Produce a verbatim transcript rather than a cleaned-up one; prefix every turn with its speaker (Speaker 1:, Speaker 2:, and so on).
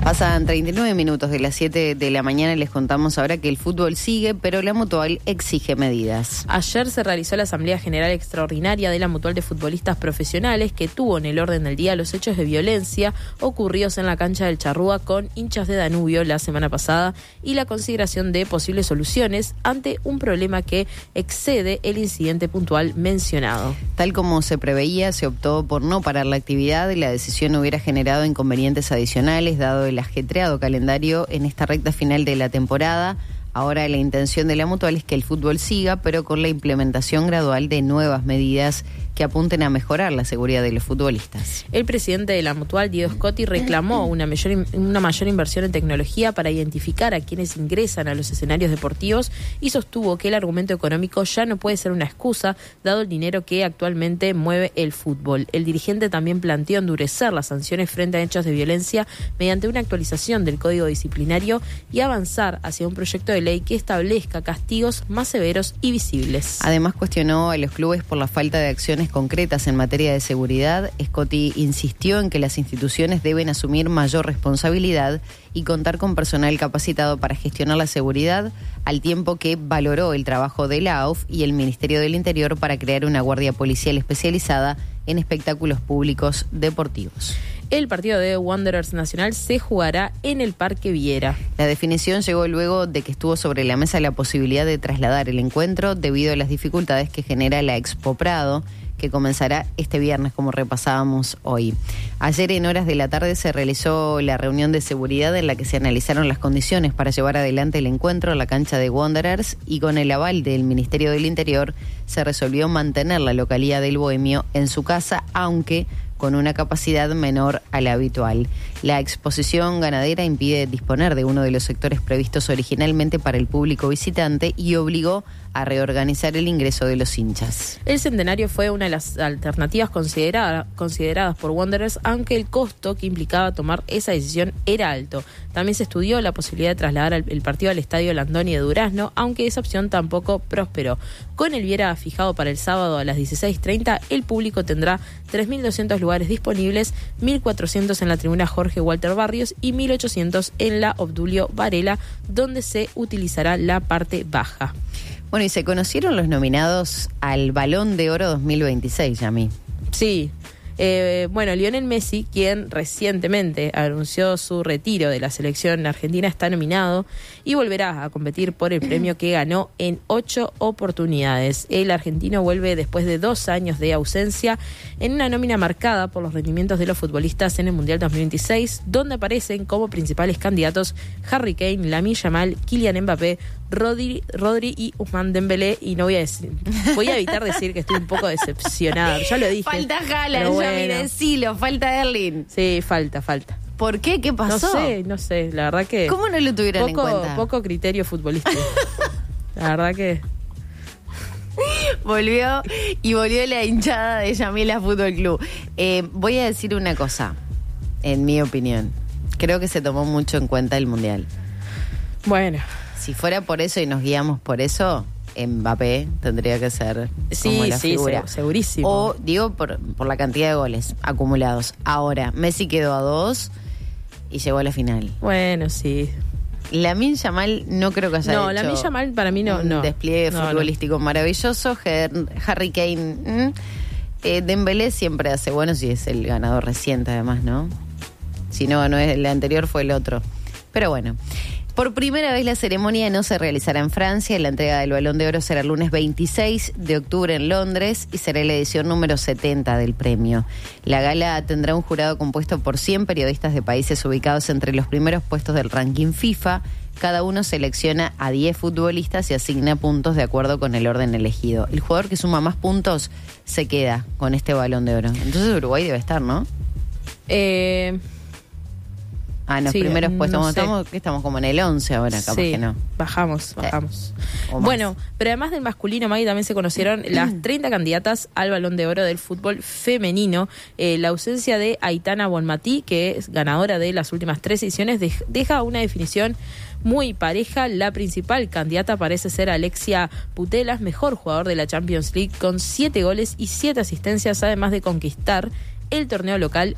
Speaker 1: Pasan treinta y nueve minutos de las siete de la mañana y les contamos ahora que el fútbol sigue, pero la Mutual exige medidas.
Speaker 2: Ayer se realizó la Asamblea General Extraordinaria de la Mutual de Futbolistas Profesionales, que tuvo en el orden del día los hechos de violencia ocurridos en la cancha del Charrúa con hinchas de Danubio la semana pasada y la consideración de posibles soluciones ante un problema que excede el incidente puntual mencionado.
Speaker 1: Tal como se preveía, se optó por no parar la actividad y la decisión hubiera generado inconvenientes adicionales, dado el ajetreado calendario en esta recta final de la temporada. Ahora la intención de la Mutual es que el fútbol siga, pero con la implementación gradual de nuevas medidas que apunten a mejorar la seguridad de los futbolistas.
Speaker 2: El presidente de la Mutual, Diego Scotti, reclamó una mayor, una mayor inversión en tecnología para identificar a quienes ingresan a los escenarios deportivos y sostuvo que el argumento económico ya no puede ser una excusa, dado el dinero que actualmente mueve el fútbol. El dirigente también planteó endurecer las sanciones frente a hechos de violencia mediante una actualización del Código Disciplinario y avanzar hacia un proyecto de ley que establezca castigos más severos y visibles.
Speaker 1: Además, cuestionó a los clubes por la falta de acciones concretas en materia de seguridad. Scotti insistió en que las instituciones deben asumir mayor responsabilidad y contar con personal capacitado para gestionar la seguridad, al tiempo que valoró el trabajo de la A U F y el Ministerio del Interior para crear una guardia policial especializada en espectáculos públicos deportivos.
Speaker 2: El partido de Wanderers Nacional se jugará en el Parque Viera.
Speaker 1: La definición llegó luego de que estuvo sobre la mesa la posibilidad de trasladar el encuentro debido a las dificultades que genera la Expo Prado, que comenzará este viernes, como repasábamos hoy. Ayer en horas de la tarde se realizó la reunión de seguridad en la que se analizaron las condiciones para llevar adelante el encuentro en la cancha de Wanderers y con el aval del Ministerio del Interior se resolvió mantener la localía del Bohemio en su casa, aunque con una capacidad menor a la habitual. La exposición ganadera impide disponer de uno de los sectores previstos originalmente para el público visitante y obligó a reorganizar el ingreso de los hinchas.
Speaker 2: El centenario fue una de las alternativas considerada, consideradas por Wanderers, aunque el costo que implicaba tomar esa decisión era alto. También se estudió la posibilidad de trasladar el partido al Estadio Landoni de Durazno, aunque esa opción tampoco prosperó. Con el Viera fijado para el sábado a las dieciséis treinta, el público tendrá tres mil doscientos lugares disponibles, mil cuatrocientos en la tribuna Jorge Walter Barrios y mil ochocientos en la Obdulio Varela, donde se utilizará la parte baja.
Speaker 1: Bueno, y se conocieron los nominados al Balón de Oro dos mil veintiséis, Yami.
Speaker 2: Sí. Eh, bueno, Lionel Messi, quien recientemente anunció su retiro de la selección argentina, está nominado y volverá a competir por el premio que ganó en ocho oportunidades. El argentino vuelve después de dos años de ausencia en una nómina marcada por los rendimientos de los futbolistas en el Mundial dos mil veintiséis, donde aparecen como principales candidatos Harry Kane, Lamine Yamal, Kylian Mbappé, Rodri, Rodri y Ousmane Dembélé. Y no voy a decir, voy a evitar decir que estoy un poco decepcionada, ya lo dije.
Speaker 1: Falta Haaland,
Speaker 2: bueno.
Speaker 1: Yami, decilo, falta Erling.
Speaker 2: Sí, falta, falta.
Speaker 1: ¿Por qué? ¿Qué pasó?
Speaker 2: No sé, no sé, la verdad que...
Speaker 1: ¿Cómo no lo tuvieron
Speaker 2: poco,
Speaker 1: en cuenta?
Speaker 2: Poco criterio futbolístico. La verdad que...
Speaker 1: Volvió y volvió la hinchada de Yamila Fútbol Club. Eh, voy a decir una cosa, en mi opinión. Creo que se tomó mucho en cuenta el Mundial.
Speaker 2: Bueno.
Speaker 1: Si fuera por eso y nos guiamos por eso, Mbappé tendría que ser
Speaker 2: sí,
Speaker 1: como la
Speaker 2: sí,
Speaker 1: figura.
Speaker 2: Sí, segurísimo.
Speaker 1: O, digo, por, por la cantidad de goles acumulados. Ahora, Messi quedó a dos y llegó a la final.
Speaker 2: Bueno, sí.
Speaker 1: Lamine Yamal no creo que haya
Speaker 2: no,
Speaker 1: hecho
Speaker 2: Lamine Yamal para mí no,
Speaker 1: un
Speaker 2: no.
Speaker 1: despliegue
Speaker 2: no,
Speaker 1: futbolístico no. maravilloso. Harry Kane, mm. eh, Dembélé siempre hace bueno si es el ganador reciente además, ¿no? Si no, no es el anterior, fue el otro. Pero bueno. Por primera vez la ceremonia no se realizará en Francia. La entrega del Balón de Oro será el lunes veintiséis de octubre en Londres y será la edición número setenta del premio. La gala tendrá un jurado compuesto por cien periodistas de países ubicados entre los primeros puestos del ranking FIFA. Cada uno selecciona a diez futbolistas y asigna puntos de acuerdo con el orden elegido. El jugador que suma más puntos se queda con este Balón de Oro. Entonces Uruguay debe estar, ¿no?
Speaker 2: Eh...
Speaker 1: Ah, en los
Speaker 2: sí,
Speaker 1: primeros puestos.
Speaker 2: No
Speaker 1: estamos, estamos como en el once ahora, capaz
Speaker 2: sí,
Speaker 1: que no.
Speaker 2: Bajamos, bajamos.
Speaker 1: Sí.
Speaker 2: Bueno, pero además del masculino, Maggie, también se conocieron las treinta candidatas al Balón de Oro del fútbol femenino. Eh, la ausencia de Aitana Bonmatí, que es ganadora de las últimas tres ediciones, de, deja una definición muy pareja. La principal candidata parece ser Alexia Putellas, mejor jugador de la Champions League, con siete goles y siete asistencias, además de conquistar el torneo local